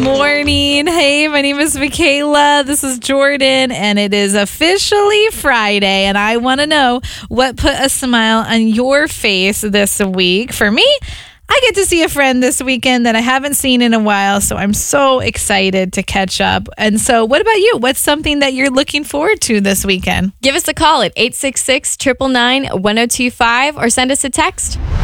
Morning. Hey, my name is Michaela. This is Jordan, and it is officially Friday. And I want to know what put a smile on your face this week. For me, I get to see a friend this weekend that I haven't seen in a while, so I'm so excited to catch up. And so, what about you? What's something that you're looking forward to this weekend? Give us a call at 866-999-1025 or send us a text.